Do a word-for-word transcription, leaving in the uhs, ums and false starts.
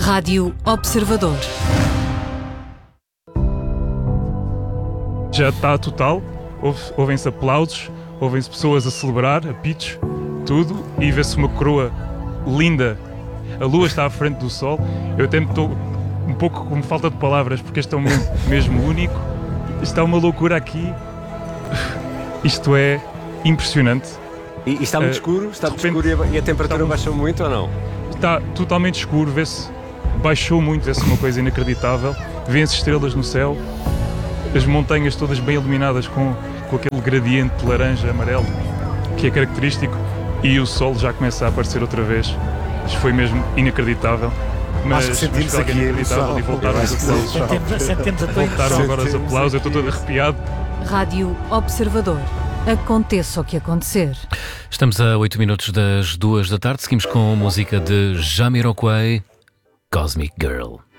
Rádio Observador. Já está total, Ouve- ouvem-se aplausos, ouvem-se pessoas a celebrar, a pitch, tudo, e vê-se uma coroa linda. A lua está à frente do sol. Eu até estou um pouco com falta de palavras, porque este é um momento mesmo único. Está uma loucura aqui. Isto é impressionante. E, e está muito Uh, escuro? Está de muito repente- escuro e a, e a temperatura está- baixou muito ou não? Está totalmente escuro, vê-se, baixou muito, vê-se uma coisa inacreditável. Vêem-se estrelas no céu, as montanhas todas bem iluminadas com, com aquele gradiente de laranja, amarelo, que é característico, e o sol já começa a aparecer outra vez. Isto foi mesmo inacreditável. Mas, Acho que sentimos mas foi algo aqui a inacreditável emoção. e voltaram os aplausos. Sentemos, sentemos a tua Voltaram agora os Sentimos aplausos, eu aqui estou todo a- arrepiado. Rádio Observador. Aconteça o que acontecer. Estamos a oito minutos das duas da tarde. Seguimos com a música de Jamiroquai, Cosmic Girl.